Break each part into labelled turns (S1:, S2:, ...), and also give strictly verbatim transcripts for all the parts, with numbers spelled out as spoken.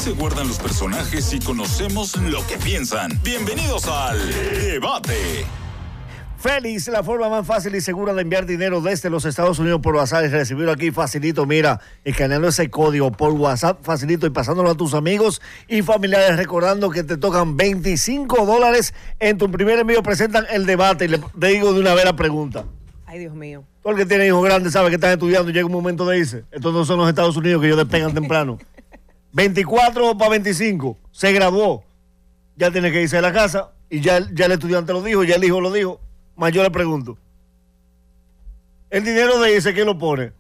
S1: se guardan los personajes y conocemos lo que piensan. Bienvenidos al Debate.
S2: Félix, la forma más fácil y segura de enviar dinero desde los Estados Unidos por WhatsApp es recibirlo aquí facilito. Mira, escaneando ese código por WhatsApp facilito y pasándolo a tus amigos y familiares, recordando que te tocan veinticinco dólares en tu primer envío. Presentan el debate y le te digo de una vez la pregunta.
S3: Ay, Dios mío.
S2: Todo el que tiene hijos grandes sabe que están estudiando y llega un momento de irse. Estos no son los Estados Unidos que ellos despegan temprano. veinticuatro para veinticinco, se graduó, ya tiene que irse de la casa y ya, ya el estudiante lo dijo, ya el hijo lo dijo. Más yo le pregunto, el dinero de ese, ¿quién lo pone?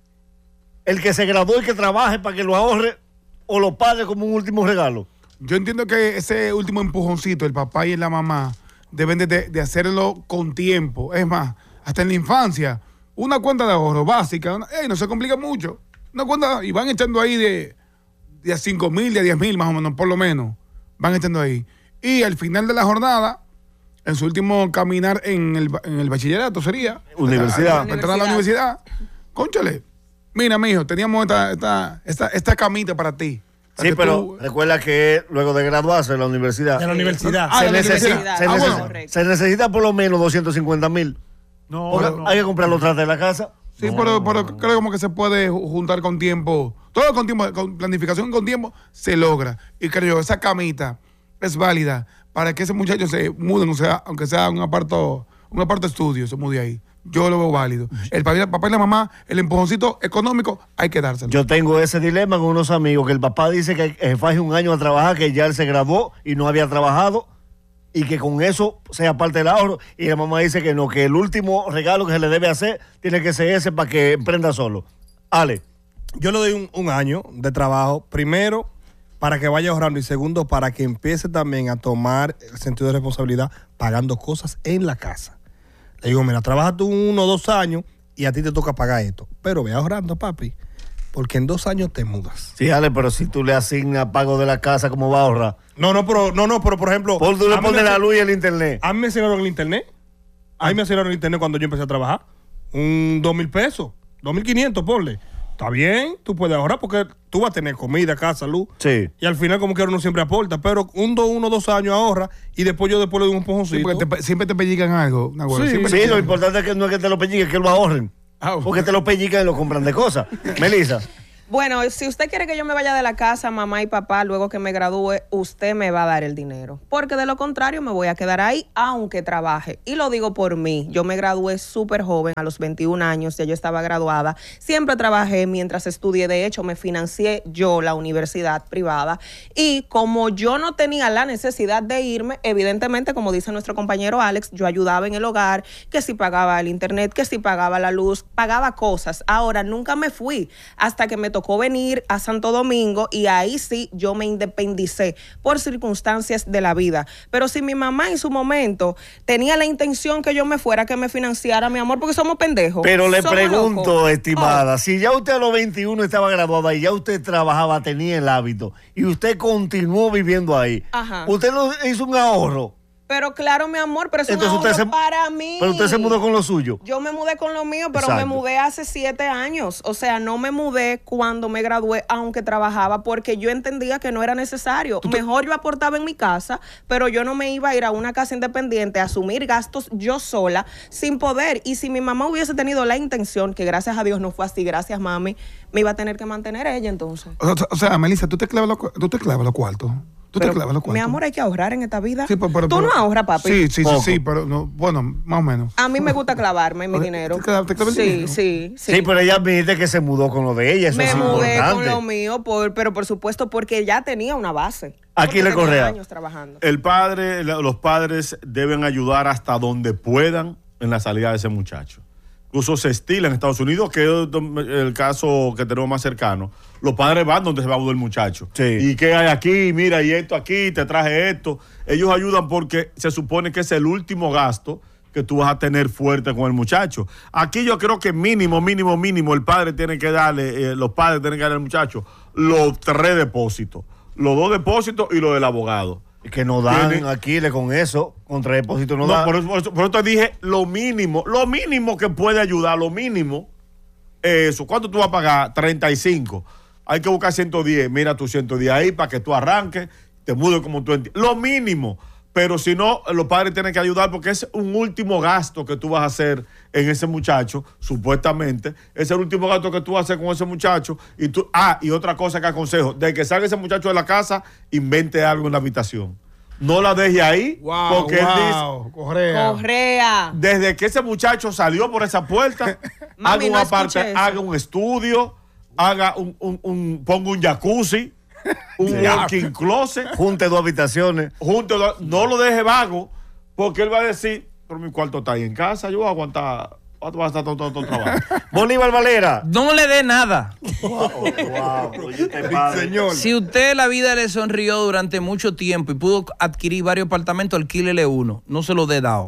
S2: ¿El que se graduó y que trabaje para que lo ahorre o lo pague como un último regalo?
S4: Yo entiendo que ese último empujoncito, el papá y la mamá, deben de, de hacerlo con tiempo. Es más, hasta en la infancia, una cuenta de ahorro básica, una, hey, no se complica mucho. Una cuenta, y van echando ahí de, de a cinco mil, de a diez mil más o menos, por lo menos. Van echando ahí. Y al final de la jornada, en su último caminar en el, en el bachillerato sería.
S2: Universidad.
S4: Para entrar a la universidad. Cónchale, mira, mijo, teníamos esta, esta, esta, esta camita para ti. Para
S2: sí, pero
S4: tú...
S2: recuerda que luego de graduarse en la universidad.
S5: De la universidad.
S4: Ah,
S2: se,
S4: de la
S2: necesita,
S4: universidad.
S2: se,
S4: Ah,
S2: necesita,
S4: bueno.
S2: se necesita por lo menos doscientos cincuenta mil.
S5: No,
S2: Porque
S5: no.
S2: hay que comprar los trastes de la casa.
S4: Sí,
S2: No,
S4: pero,
S2: no,
S4: pero
S2: no.
S4: creo como que se puede juntar con tiempo. Todo con tiempo, con planificación con tiempo, se logra. Y creo que esa camita es válida para que ese muchacho se mude, o sea, aunque sea un aparto, un aparto estudio, se mude ahí. Yo lo veo válido. El papá, el papá y la mamá, el empujoncito económico, hay que dárselo.
S2: Yo tengo ese dilema con unos amigos, que el papá dice que eh, fue hace un año a trabajar, que ya él se graduó y no había trabajado, y que con eso sea parte del ahorro, y la mamá dice que no, que el último regalo que se le debe hacer tiene que ser ese para que emprenda solo. Ale.
S5: Yo le doy un, un año de trabajo, primero para que vaya ahorrando y segundo para que empiece también a tomar el sentido de responsabilidad pagando cosas en la casa. Le digo, mira, trabaja tú uno o dos años y a ti te toca pagar esto, pero ve ahorrando, papi, porque en dos años te mudas.
S2: Sí, Ale, pero si tú le asignas pago de la casa, ¿cómo va a ahorrar?
S5: No, no, pero, no, no, pero por ejemplo...
S2: Por tú le
S5: a mí
S2: pones
S5: me-
S2: la luz y el internet.
S5: A mí me asignaron el internet. A mí me asignaron el internet cuando yo empecé a trabajar. Un dos mil pesos, dos mil quinientos, ponle. Está bien, tú puedes ahorrar porque tú vas a tener comida, casa, luz.
S2: Sí.
S5: Y al final, como que uno siempre aporta. Pero un, dos, uno, dos años ahorra y después yo después le doy un
S4: Sí,
S5: empujoncito.
S4: porque te- siempre te pellican algo. Nagüero,
S5: Sí,
S4: siempre
S2: Sí,
S4: te-
S2: lo importante es que no es que te lo pelliquen, es que lo ahorren.
S4: Ah,
S2: Porque te lo pellican y lo compran de cosas. Melissa.
S3: Bueno, si usted quiere que yo me vaya de la casa, mamá y papá, luego que me gradúe, usted me va a dar el dinero. Porque de lo contrario me voy a quedar ahí, aunque trabaje. Y lo digo por mí. Yo me gradué súper joven, a los veintiún años, ya yo estaba graduada. Siempre trabajé mientras estudié. De hecho, me financié yo la universidad privada. Y como yo no tenía la necesidad de irme, evidentemente, como dice nuestro compañero Alex, yo ayudaba en el hogar, que si pagaba el internet, que si pagaba la luz, pagaba cosas. Ahora, nunca me fui hasta que me tocó venir a Santo Domingo y ahí sí yo me independicé por circunstancias de la vida. Pero si mi mamá en su momento tenía la intención que yo me fuera, que me financiara, mi amor, porque somos pendejos.
S2: Pero le
S3: Somos
S2: pregunto,
S3: locos.
S2: estimada,
S3: Oh.
S2: si ya usted a los veintiuno estaba graduada y ya usted trabajaba, tenía el hábito, y usted continuó viviendo ahí,
S3: Ajá.
S2: usted no hizo un ahorro.
S3: Pero claro, mi amor, pero es un
S2: Entonces usted
S3: ahorro
S2: se-
S3: para mí.
S2: Pero usted se mudó con lo suyo.
S3: Yo me mudé con lo mío, pero
S2: Exacto.
S3: me mudé hace siete años. O sea, no me mudé cuando me gradué, aunque trabajaba, porque yo entendía que no era necesario. Mejor yo aportaba en mi casa, pero yo no me iba a ir a una casa independiente a asumir gastos yo sola, sin poder. Y si mi mamá hubiese tenido la intención, que gracias a Dios no fue así, gracias mami, me iba a tener que mantener ella entonces.
S4: O, o sea, Melissa, tú te clavas los, cu- tú te clavas los cuartos. Tú te
S3: Pero,
S4: clavas los cuartos.
S3: mi amor, hay que ahorrar en esta vida.
S4: Sí, pero- pero-
S3: Tú
S4: pero-
S3: no ahorras, papi.
S4: Sí, sí, sí,
S2: Poco.
S4: sí, pero no, bueno, más o menos.
S3: A mí me gusta clavarme mi
S4: Oye,
S3: dinero.
S4: ¿te clavas- te clavas el
S3: sí,
S4: dinero?
S3: sí, sí,
S2: Sí, pero ella admite que se mudó con lo de ella, eso
S3: me
S2: es
S3: mudé
S2: importante.
S3: con lo mío, por, pero por supuesto porque ya tenía una base.
S2: Aquí
S3: Porque
S2: le
S3: tenía
S2: Correa.
S3: años trabajando.
S6: El padre, la- los padres deben ayudar hasta donde puedan en la salida de ese muchacho. Incluso se estila en Estados Unidos, que es el caso que tenemos más cercano. Los padres van donde se va a mudar el muchacho.
S2: Sí.
S6: ¿Y qué hay aquí? Mira, y esto aquí, te traje esto. Ellos ayudan porque se supone que es el último gasto que tú vas a tener fuerte con el muchacho. Aquí yo creo que mínimo, mínimo, mínimo, el padre tiene que darle, eh, los padres tienen que darle al muchacho los tres depósitos. Los dos depósitos y lo del abogado.
S2: Que no dan
S6: Tiene-
S2: aquí le con eso, contra depósito no,
S6: No,
S2: dan.
S6: por eso, por eso- por eso te dije lo mínimo, lo mínimo que puede ayudar, lo mínimo, eso. ¿Cuánto tú vas a pagar? treinta y cinco. hay que buscar ciento diez. Mira tu ciento diez ahí para que tú arranques, te mudes como tú entiendes. Lo mínimo. Pero si no, los padres tienen que ayudar porque es un último gasto que tú vas a hacer en ese muchacho, supuestamente. Es el último gasto que tú vas a hacer con ese muchacho. Y tú, ah, y otra cosa que aconsejo, de que salga ese muchacho de la casa, invente algo en la habitación. No la deje ahí,
S4: Wow,
S6: porque él
S4: wow,
S6: dice,
S4: Correa.
S3: Correa.
S6: desde que ese muchacho salió por esa puerta,
S3: Mami,
S6: haga
S3: no
S6: una parte,
S3: escuché eso.
S6: haga un estudio, haga un, un, un ponga un jacuzzi, un walking closet,
S2: Junte dos habitaciones.
S6: junto, no lo deje vago, porque él va a decir, pero mi cuarto está ahí en casa, yo voy a aguantar, voy a estar todo, todo, todo el trabajo.
S2: Bolívar Valera.
S7: No le dé nada.
S2: Wow, oye, este padre.
S6: Señor.
S7: Si usted la vida le sonrió durante mucho tiempo y pudo adquirir varios apartamentos, alquílele uno. No se lo dé dado.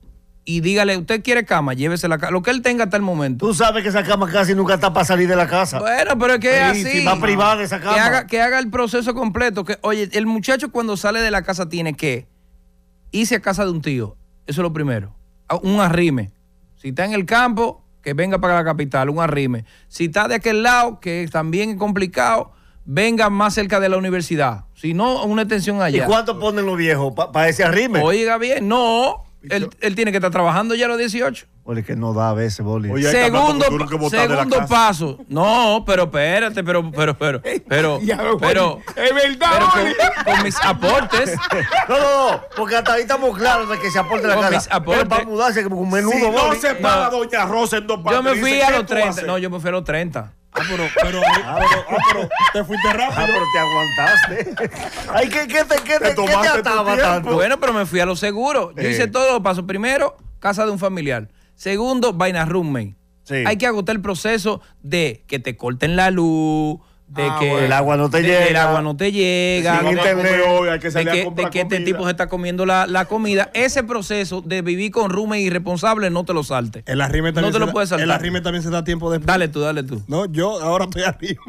S7: Y dígale, usted quiere cama, llévese la cama. Lo que él tenga hasta el momento.
S2: Tú sabes que esa cama casi nunca está para salir de la casa.
S7: Bueno, pero es que es
S2: Sí,
S7: así.
S2: sí, va privada esa
S7: Que
S2: cama.
S7: haga, que haga el proceso completo. Que, oye, el muchacho cuando sale de la casa tiene que irse a casa de un tío. Eso es lo primero. A- Un arrime. Si está en el campo, que venga para la capital, un arrime. Si está de aquel lado, que también es complicado, venga más cerca de la universidad. Si no, una extensión
S2: ¿Y
S7: allá.
S2: cuánto ponen los viejos para ese arrime?
S7: Oiga bien, no. Él, él tiene que estar trabajando ya a los dieciocho.
S2: Oye, que no da a veces, Boli.
S6: Oye, hay que hablar
S7: Segundo,
S6: porque tú no que botar de la
S7: segundo
S6: casa.
S7: paso. No, pero espérate, pero, pero, pero, pero,
S4: Ya lo-
S7: pero,
S4: es verdad,
S7: pero
S4: Boli.
S7: con, con mis aportes.
S2: No, no, no, porque hasta ahí estamos claros de que se aporte la
S7: Con
S2: casa.
S7: mis aportes.
S2: Pero para mudarse como un menudo,
S6: Si no
S2: Boli.
S6: se paga
S7: No.
S6: Doña Rosa en dos partes,
S7: Yo me fui
S6: dice,
S7: a
S6: ¿qué
S7: los
S6: tú vas
S7: treinta.
S6: hacer?
S7: No, yo me fui a los treinta.
S5: Ah, pero, pero, ah, pero, ah, pero te fuiste
S2: Ah,
S5: rápido.
S2: pero te aguantaste. Ay, ¿qué, qué te, qué te,
S6: Te
S2: qué te
S6: tomaste tu
S2: ataba
S6: tiempo.
S2: tanto?
S7: Bueno, pero me fui a lo seguro. Yo
S2: Eh.
S7: hice todos los pasos. Primero, casa de un familiar. Segundo, vaina roommate.
S2: Sí.
S7: Hay que agotar el proceso de que te corten la luz, de
S4: Ah,
S7: que
S4: bueno.
S2: El agua no te
S7: de-
S2: llega.
S7: El agua no te llega.
S6: Si
S2: Sin
S6: vamos a comer
S2: internet.
S6: hoy, hay que
S7: de
S6: salir a
S7: que, de
S6: comprar
S7: que este
S6: comida.
S7: tipo se está comiendo la, la comida. Ese proceso de vivir con roommate irresponsable no te lo salte.
S5: El arrime también
S7: No te
S5: se
S7: lo
S5: da-
S7: puedes saltar.
S5: El arrime también se da tiempo después.
S7: Dale tú, dale tú.
S5: No, yo ahora estoy arriba.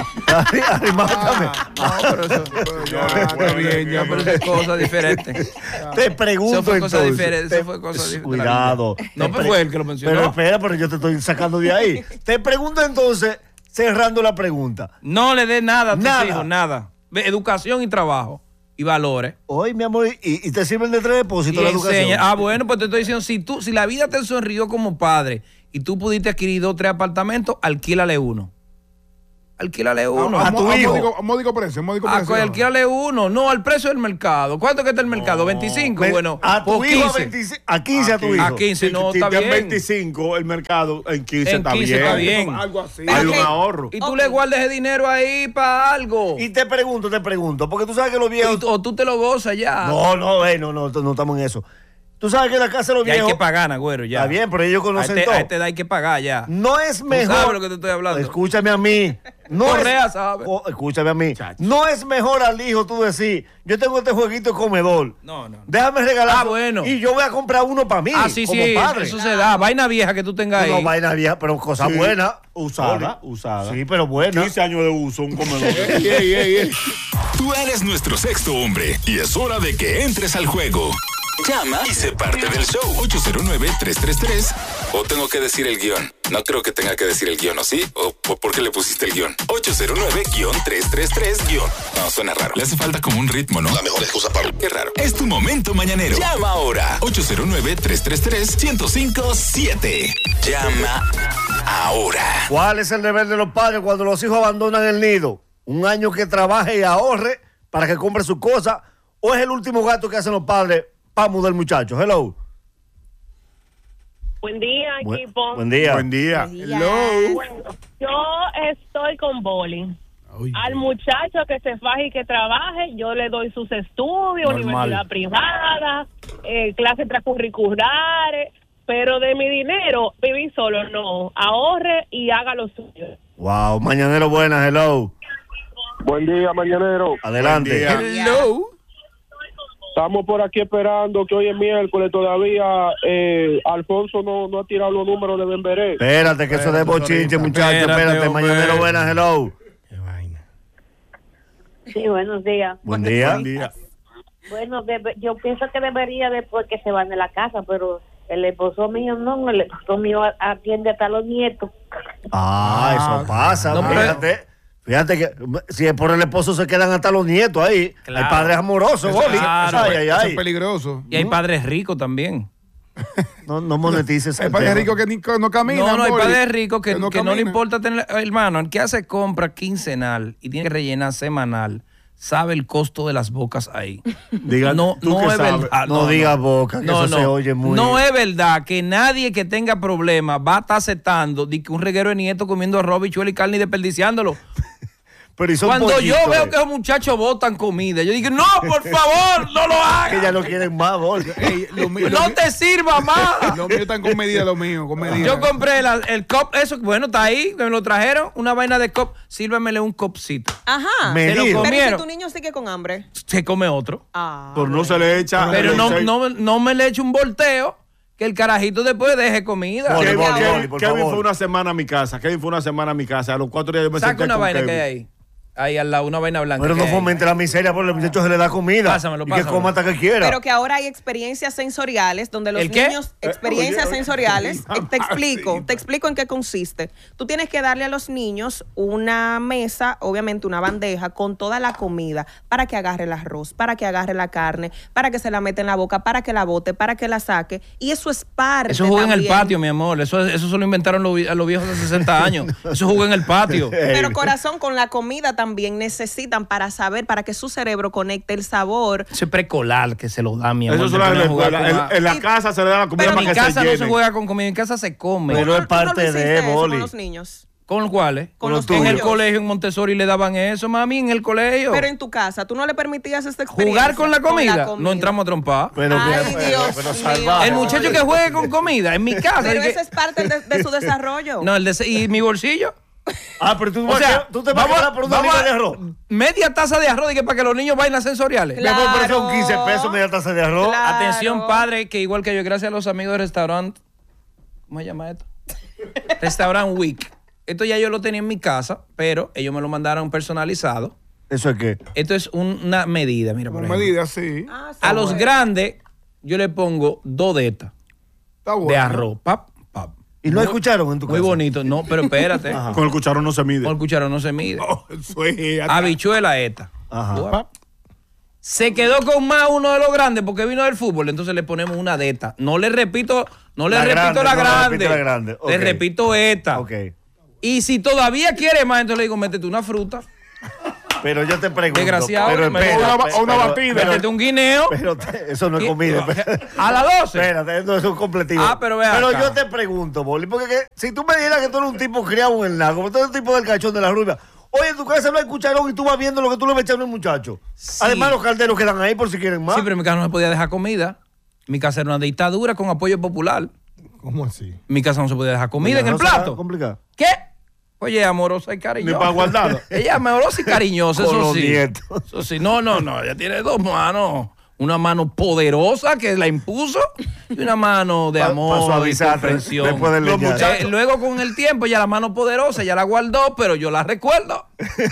S2: Arrimátame.
S7: No, pero eso,
S4: Ya, está bien, ya,
S7: pero eso es cosa diferente.
S2: Te pregunto
S7: Eso fue cosa
S2: entonces.
S7: diferente, eso
S2: Te-
S7: fue cosa diferente.
S2: Cuidado.
S7: No,
S2: Te
S7: pues
S2: pre-
S7: fue él que lo mencionó.
S2: Pero espera, pero yo te estoy sacando de ahí. Te pregunto entonces, cerrando la pregunta.
S7: No le dé nada a tus
S2: Nada.
S7: hijos, nada. Ve, educación y trabajo y valores.
S2: Hoy, mi amor, y, y te sirven de tres depósitos
S7: Y
S2: la educación.
S7: enseña- ah, bueno, pues te estoy diciendo, si tú, si la vida te sonrió como padre y tú pudiste adquirir dos o tres apartamentos, alquílale uno. Alquílale uno.
S2: a tu hijo.
S4: Módico, módico precio, módico
S7: Ah,
S4: precio.
S7: alquílale uno. No, al precio del mercado. ¿Cuánto que está el mercado? ¿veinticinco?
S2: Ve-
S7: Bueno,
S2: a tu
S7: o
S2: hijo a,
S7: quince.
S2: veinticinco, a quince a tu hijo.
S7: A quince,
S6: Si-
S7: no,
S6: si
S7: está
S6: está en
S7: bien.
S6: veinticinco, el mercado en quince
S7: En
S6: está
S7: quince
S6: bien.
S7: está bien.
S4: Algo así.
S6: Hay un
S3: Ok.
S6: ahorro.
S7: Y tú
S3: Ok.
S7: le guardes ese dinero ahí para algo.
S2: Y te pregunto, te pregunto, porque tú sabes que los
S7: Y
S2: viejos...
S7: tú- o tú te lo gozas ya.
S2: No, no, eh, no, no, no estamos en eso. Tú sabes que la casa de los
S7: Ya hay
S2: viejos...
S7: que pagar, güero, ya.
S2: Está bien, pero ellos
S7: A
S2: conocen
S7: este,
S2: todo.
S7: a este da hay que pagar ya.
S2: No es
S7: Tú
S2: mejor...
S7: sabes lo que te estoy hablando.
S2: Escúchame a mí. No
S7: Correa
S2: es,
S7: sabe.
S2: Oh, escúchame a mí. No es mejor al hijo tú decir, yo tengo este jueguito de comedor.
S7: No, no.
S2: Déjame regalar.
S7: Ah, bueno.
S2: Y yo voy a comprar uno para mí.
S7: Ah, sí,
S2: como
S7: sí,
S2: padre.
S7: eso se da. Vaina vieja que tú tengas
S2: No,
S7: ahí.
S2: vaina vieja, pero cosa
S6: Sí.
S2: buena.
S6: Usada, usada.
S2: Sí, pero buena.
S6: quince años de uso, un comedor.
S4: Ey, ey, ey, ey.
S1: Tú eres nuestro sexto hombre y es hora de que entres al juego. Llama y sé parte del show. ocho cero nueve, tres tres tres.
S8: O tengo que decir el guión. No creo que tenga que decir el guión, ¿o sí? ¿O por por qué le pusiste el guión?
S1: ocho cero nueve, tres tres tres.
S8: No, suena raro.
S1: Le hace falta como un ritmo, ¿no?
S8: La mejor excusa para... Qué raro.
S1: Es tu momento mañanero. Llama ahora. ocho cero nueve, tres tres tres, uno cero cinco siete.
S8: Llama ahora.
S2: ¿Cuál es el deber de los padres cuando los hijos abandonan el nido? ¿Un año que trabaje y ahorre para que compre sus cosas? ¿O es el último gasto que hacen los padres para mudar muchachos? Hello.
S9: Buen día,
S2: Bu-
S9: equipo.
S2: Buen día.
S6: Buen día.
S9: Bueno, yo estoy con Boli.
S4: Oye.
S9: Al muchacho que se faje y que trabaje, yo le doy sus estudios,
S7: Normal.
S9: universidad privada, eh, clases extracurriculares, pero de mi dinero, vivir solo, no. Ahorre y haga lo suyo.
S2: Wow, mañanero buenas, hello.
S10: Buen día, mañanero.
S2: Adelante.
S6: Buen día.
S7: Hello.
S10: Estamos por aquí esperando que hoy es miércoles todavía. Eh, Alfonso no, no ha tirado los números de Bemberé.
S2: Espérate, que eso es de bochinche, muchachos.
S7: Espérate,
S2: Espérate,
S7: hombre.
S2: mañanero buenas, hello.
S5: Qué vaina.
S9: Sí, buenos días.
S2: Buen día.
S6: Buen día.
S9: Bueno, debe- yo pienso que debería después que se van de la casa, pero el esposo mío no, el esposo mío atiende hasta los nietos.
S2: Ah, eso pasa,
S7: No, pero-
S2: fíjate. Fíjate que si es por el esposo se quedan hasta los nietos ahí.
S7: Claro.
S2: Hay padres amorosos, Boli.
S7: Claro.
S2: Ay, ay,
S4: Eso
S2: ay.
S4: es peligroso.
S7: Y hay padres ricos también.
S2: No, no monetices.
S4: Hay
S2: el
S4: padres
S2: tema.
S4: ricos que ni, que no caminan.
S7: No, no, hay
S4: Boli.
S7: padres ricos que,
S4: Que no
S7: que no le
S4: caminan.
S7: importa tener. Hermano, el que hace compra quincenal y tiene que rellenar semanal, sabe el costo de las bocas ahí.
S6: Diga,
S7: no
S6: tú
S7: no
S6: que
S7: es
S6: sabes.
S7: verdad.
S2: No digas boca, que eso se oye muy-
S7: No es verdad que nadie que tenga problemas va a estar aceptando de que un reguero de nieto comiendo arroz, bichuela y carne y desperdiciándolo.
S2: Pero y son
S7: Cuando yo
S2: pollitos,
S7: veo
S2: eh,
S7: que esos muchachos botan comida, yo digo, no, por favor, no lo
S2: que ya
S7: hagas.
S2: no quieren más, Boli.
S4: Ey, lo mío- lo
S7: No
S4: mío-
S7: te sirva más.
S4: Los míos están con medida, los míos, con medida.
S7: Yo compré la- el cop, eso, bueno, está ahí, me lo trajeron, una vaina de cop, sírvamele un copcito.
S3: Ajá.
S2: Me-
S7: Se lo
S2: Medir.
S3: Pero ¿y si
S7: comieron,
S3: tu niño sigue con hambre?
S7: se come otro.
S3: Ah.
S6: Pero no se le echa.
S7: Pero no,
S6: seis-
S7: no, no me le eche un volteo que el carajito después deje comida.
S2: Boli,
S6: Kevin,
S2: Boli,
S6: Kevin-
S2: Boli, por
S6: Kevin
S2: favor.
S6: fue una semana a mi casa. Kevin fue una semana a mi casa. A los cuatro días yo me
S7: Saca
S6: senté
S7: una
S6: con
S7: vaina
S6: Kevin.
S7: que hay ahí. Ahí al lado, una vaina blanca.
S2: Pero
S7: que
S2: no
S7: hay ahí.
S2: fomente la miseria porque el muchacho se le da comida.
S7: Pásamelo,
S2: y que
S7: pásamelo.
S2: coma hasta que quiera.
S3: Pero que ahora hay experiencias sensoriales donde los
S7: ¿El qué?
S3: niños, experiencias
S6: Eh, oye,
S3: sensoriales,
S6: oye,
S3: eh, te explico, te explico en qué consiste. Tú tienes que darle a los niños una mesa, obviamente una bandeja con toda la comida para que agarre el arroz, para que agarre la carne, para que se la meta en la boca, para que la bote, para que la saque. Y eso es parte
S7: Eso juega en el
S3: también.
S7: patio, mi amor. Eso, eso se lo inventaron los, vi- a los viejos de sesenta años. Eso juega en el patio.
S3: Pero corazón, con la comida también necesitan para saber, para que su cerebro conecte el sabor.
S7: Ese precolar que se lo da, mi amor.
S6: Eso se
S7: Te
S6: lo da en la
S7: ponen a jugar
S6: escuela.
S7: con-
S6: En, en la
S3: Y-
S6: casa se le da la comida
S3: pero
S6: para
S7: En mi
S6: que
S7: casa
S6: se
S7: no se
S6: llene.
S7: juega con comida, en casa se come.
S2: Pero
S3: ¿Tú no-
S2: es parte
S3: tú no lo hiciste
S2: de
S3: eso
S2: Boli.
S3: con los niños?
S7: ¿Con cuáles?
S3: Con los
S7: En el
S3: tuyos.
S7: colegio, en Montessori, le daban eso, mami, en el colegio.
S3: Pero en tu casa, ¿tú no le permitías esta experiencia?
S7: Jugar con la comida, no entramos a trompar.
S2: Pero,
S3: Ay,
S2: pero-
S3: Dios
S2: pero
S3: mío.
S2: salvaje.
S7: El muchacho que juegue con comida, en mi casa.
S3: Pero
S7: y que-
S3: eso es parte de, de su desarrollo.
S7: No, el de, y mi bolsillo.
S2: Ah, pero tú,
S7: O
S2: vas
S7: sea,
S2: a- tú te vas a quedar por una
S7: vamos
S2: libra
S7: a-
S2: de arroz.
S7: Media taza de arroz dije, para que los niños bailen sensoriales.
S2: Mi amor, pero son
S3: Claro.
S2: quince pesos media taza de arroz.
S3: Claro.
S7: Atención, padre, que igual que yo, gracias a los amigos del restaurante. ¿Cómo se llama esto? Restaurant Week. Esto ya yo lo tenía en mi casa, pero ellos me lo mandaron personalizado.
S2: ¿Eso es qué?
S7: Esto es un- una medida, mira, por
S4: Con
S7: ejemplo.
S4: medida, sí.
S3: Ah, sí,
S7: A los
S3: bueno.
S7: grandes, yo le pongo dos de estas
S4: Está bueno.
S7: de arroz. Pap, pap.
S2: ¿Y no escucharon en tu
S7: Muy
S2: casa?
S7: bonito. No, pero espérate.
S6: Con el cucharón no se mide.
S7: Con el cucharón no se mide.
S4: Oh, eso es.
S7: Habichuela esta.
S2: Ajá.
S7: Pap. Se quedó con más uno de los grandes porque vino del fútbol, entonces le ponemos una de estas. No le repito, no le
S2: La
S7: repito
S2: grande,
S7: la
S2: no le
S7: grande.
S2: repite la grande.
S7: Le
S2: Ok.
S7: repito esta.
S2: Ok.
S7: Y si todavía quiere más, entonces le digo, métete una fruta,
S2: Pero yo te pregunto.
S7: Desgraciado,
S2: Pero
S7: me-
S2: espera,
S4: o una- o una
S2: pero-
S4: batida.
S2: pero-
S7: métete un guineo.
S2: Pero te- eso no es
S7: ¿Qué?
S2: comida. espera.
S7: A las doce.
S2: Espérate, eso es un completivo.
S7: Ah, pero ve acá.
S2: yo te pregunto, Boli, porque que- si tú me dijeras que tú eres un tipo criado en el lago, como todo el tipo del cachón de la rubia, oye, en tu casa no hay cucharón y tú vas viendo lo que tú le vas echando al muchacho.
S7: Sí.
S2: Además, los calderos quedan ahí por si quieren más.
S7: Sí, pero en mi casa no se podía dejar comida. Mi casa era una dictadura con apoyo popular.
S5: ¿Cómo así?
S7: Mi casa no se podía dejar comida en el
S2: No será
S7: plato.
S2: complicado.
S7: ¿Qué? Oye, amorosa y cariñosa.
S6: Ni para guardarlo.
S7: Ella es amorosa y cariñosa,
S2: Con
S7: eso
S2: los
S7: sí.
S2: nietos.
S7: Eso sí. No, no, no. Ella tiene dos manos. Una mano poderosa que la impuso y una mano de
S2: Pa- pa
S7: amor y
S2: suavizarte
S7: comprensión.
S2: después del
S6: Los
S2: leñar.
S6: muchachos-
S7: Eh, luego con el tiempo ya la mano poderosa ya la guardó, pero yo la recuerdo.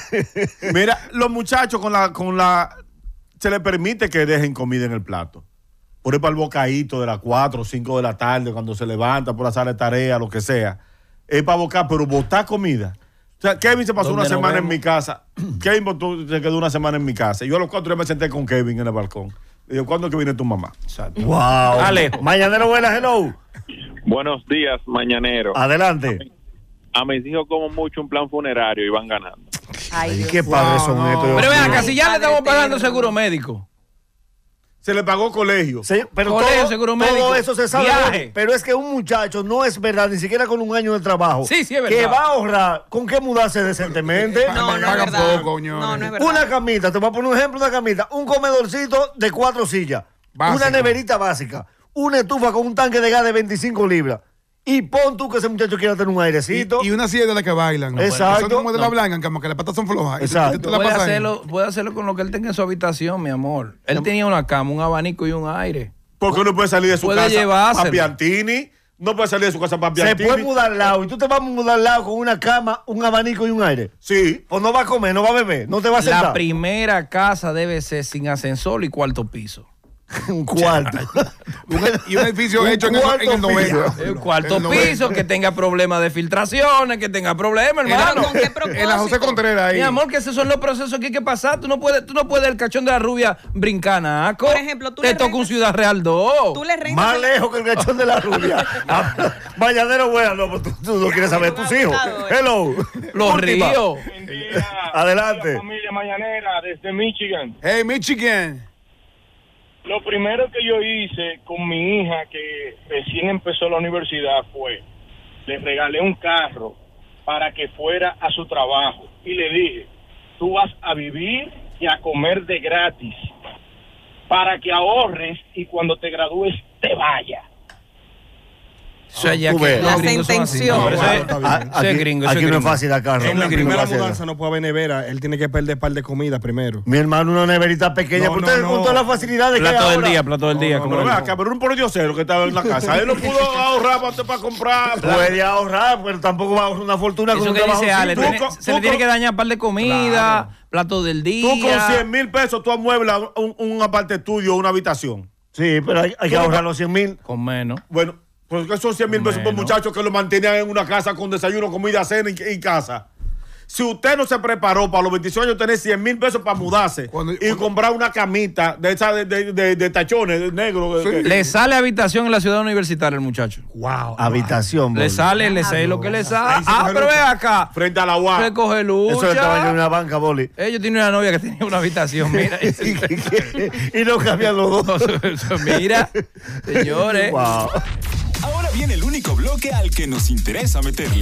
S6: Mira, los muchachos con la, con la. Se les permite que dejen comida en el plato. Por ir para el bocadito de las cuatro o cinco de la tarde, cuando se levanta por hacer tarea, lo que sea. Es para bocar, pero botar comida. O sea, Kevin se pasó
S7: ¿Dónde
S6: una
S7: nos
S6: semana en
S7: vemos?
S6: mi casa. Kevin botó- se quedó una semana en mi casa. Y yo a los cuatro días me senté con Kevin en el balcón. Y yo, ¿cuándo es que viene tu mamá?
S7: Exacto.
S2: Wow.
S7: Alejo.
S2: Mañanero, buenas, hello.
S10: Buenos días, mañanero.
S2: Adelante.
S10: A mis hijos como mucho un plan funerario y van ganando.
S3: Ay,
S2: Ay,
S3: Dios
S2: qué padres son
S4: no.
S2: estos.
S7: Pero
S2: Dios
S7: vean,
S2: mío.
S7: acá si ya le
S3: Padre
S7: estamos pagando
S3: eterno.
S7: seguro médico.
S6: Se le pagó colegio.
S2: Sí, pero
S7: Colegio,
S2: todo,
S7: seguro
S2: todo
S7: médico,
S2: eso se sabe.
S7: viaje.
S2: Pero es que un muchacho no es verdad, ni siquiera con un año de trabajo.
S7: Sí, sí es
S2: Que
S7: verdad.
S2: va a ahorrar con qué mudarse decentemente.
S3: No, no es
S4: Pagan
S3: verdad.
S4: poco, señores.
S3: No, no es verdad.
S2: Una camita, te voy a poner un ejemplo, una camita, un comedorcito de cuatro sillas,
S4: Básico.
S2: una neverita básica, una estufa con un tanque de gas de veinticinco libras. Y pon tú que ese muchacho quiera tener un airecito.
S4: Y, y una silla de la que bailan.
S2: Exacto.
S4: Son como de la
S7: No.
S4: blanca, como que las patas son flojas. Y tú-
S2: Exacto.
S4: tú te la
S7: Puede
S4: pasas ahí.
S7: hacerlo, puede hacerlo con lo que él tenga en su habitación, mi amor. Él tenía una cama, un abanico y un aire.
S6: Porque uno puede salir de su
S7: Puede
S6: casa
S7: llevárselo.
S6: para Piantini. No puede salir de su casa para
S2: Se
S6: Piantini.
S2: puede mudar al lado y tú te vas a mudar al lado con una cama, un abanico y un aire.
S6: Sí.
S2: Pues no va a comer, no va a beber, no te va a
S7: La
S2: sentar.
S7: primera casa debe ser sin ascensor y cuarto piso.
S2: Un cuarto.
S4: y un edificio
S2: Un
S4: hecho en el, en el noventa.
S7: Un cuarto
S4: En el noventa.
S7: piso, que tenga problemas de filtraciones, que tenga problemas, hermano.
S3: ¿Con qué propósito?
S4: En la José Contreras ahí.
S7: Mi amor, que esos son los procesos que hay que pasar. Tú no puedes, tú no puedes el cachón de la rubia brincar, naco.
S3: Por ejemplo, tú
S7: Te
S3: le
S7: toca un
S3: rentas-
S7: Ciudad Real dos.
S3: Tú le rentas
S2: Más
S3: el-
S2: lejos que el gachón de la rubia. Mañanero, bueno, no, pues tú, tú no quieres saber tus hijos. Hello.
S7: Los
S2: Última.
S7: ríos.
S2: Adelante.
S10: La familia Mañanera desde Michigan.
S4: Hey, Michigan.
S10: Lo primero que yo hice con mi hija que recién empezó la universidad fue, le regalé un carro para que fuera a su trabajo y le dije, tú vas a vivir y a comer de gratis para que ahorres y cuando te gradúes te vayas.
S7: O sea, ya
S2: Tú
S7: que
S2: ves.
S7: los
S3: Las
S7: gringos son así.
S3: intenciones.
S7: No, pero ese-
S2: Está bien.
S7: ese es
S2: Aquí-
S7: gringo, ese
S2: aquí no es
S7: gringo.
S2: fácil dar carro.
S5: En la
S2: Aquí no es
S5: primera
S2: fácil dar.
S5: mudanza no puede haber nevera. Él tiene que perder par de comida primero.
S2: Mi hermano, una neverita pequeña.
S5: No,
S2: pero
S5: no,
S2: ustedes
S5: no.
S2: con todas las facilidades que hay
S7: Plato del
S2: ahora,
S7: día, plato del día.
S5: no,
S7: como
S6: Pero
S7: lo
S6: vea,
S7: dijo.
S6: cabrón, un pordiosero que estaba en la casa. Él no pudo ahorrar para, para comprar.
S2: puede ahorrar, pero tampoco va a ahorrar una fortuna con
S7: Eso
S2: un
S7: que
S2: trabajo.
S7: dice Ale,
S6: tú
S7: tiene-
S6: con-
S7: se
S6: tú
S7: le tiene
S6: con-
S7: que dañar un par de comida, plato del día.
S6: Tú con cien mil pesos tú amueblas un, un aparte estudio, una habitación.
S2: Sí, pero hay, hay que
S6: ¿Cómo
S2: ahorrar
S6: pa-
S2: los cien mil.
S7: Con menos.
S6: Bueno, pues que son cien mil pesos por
S7: Menos.
S6: muchachos que lo mantenían en una casa con desayuno, comida, cena y, y casa. Si usted no se preparó para los veinticinco años tener cien mil pesos para mudarse
S4: Cuando-
S6: y
S4: cuando-
S6: comprar una camita de esa de, de, de- de tachones de negro.
S4: Sí.
S6: que-
S7: Le sale habitación en la ciudad universitaria el muchacho.
S5: Wow.
S2: Habitación,
S7: Le
S2: boludo.
S7: sale, le sale lo que le sale.
S5: Ahí se
S7: Ah,
S5: coge
S7: pero ve
S5: lucha.
S7: acá.
S6: frente a la U A.
S7: Se coge
S2: Eso le estaba yo en
S7: lucha.
S2: una banca, Boli.
S7: Ellos tienen una novia que tenía una habitación, mira.
S2: Y no cambian los dos.
S7: Mira, señores.
S2: Wow.
S1: Ahora viene el único bloque al que nos interesa meterle.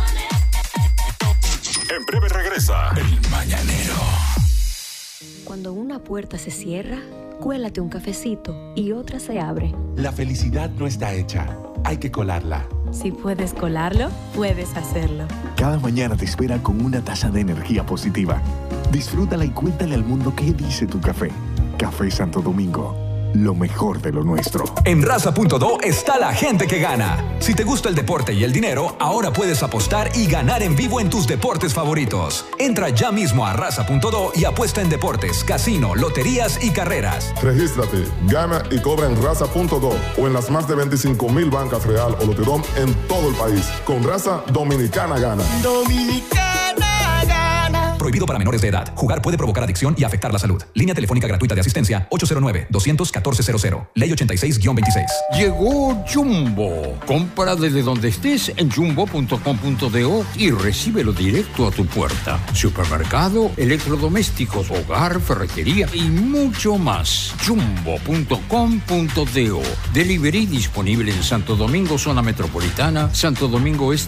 S1: En breve regresa el Mañanero.
S11: Cuando una puerta se cierra, cuélate un cafecito y otra se abre.
S12: La felicidad no está hecha, hay que colarla.
S11: Si puedes colarlo, puedes hacerlo.
S13: Cada mañana te espera con una taza de energía positiva. Disfrútala y cuéntale al mundo qué dice tu café. Café Santo Domingo, lo mejor de lo nuestro.
S14: En raza punto do está la gente que gana. Si te gusta el deporte y el dinero, ahora puedes apostar y ganar en vivo en tus deportes favoritos. Entra ya mismo a raza punto do y apuesta en deportes, casino, loterías y carreras.
S15: Regístrate, gana y cobra en raza punto do o en las más de veinticinco mil bancas Real o Loterón en todo el país. Con Raza Dominicana gana.
S14: Dominicana gana. Prohibido para menores de edad. Jugar puede provocar adicción y afectar la salud. Línea telefónica gratuita de asistencia ocho cero nueve, dos uno cuatro cero cero. Ley ochenta y seis guión veintiséis.
S16: Llegó Jumbo. Compra desde donde estés en jumbo punto com punto do y recíbelo directo a tu puerta. Supermercado, electrodomésticos, hogar, ferretería y mucho más. jumbo punto com punto do. Delivery disponible en Santo Domingo, zona metropolitana, Santo Domingo Este